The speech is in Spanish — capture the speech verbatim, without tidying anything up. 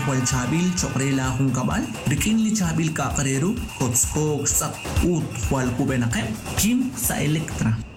wal chabil chokrela hung kabal rikin li chabil kakareru kotskok sak ut wal kubenakem kim sa Elektra.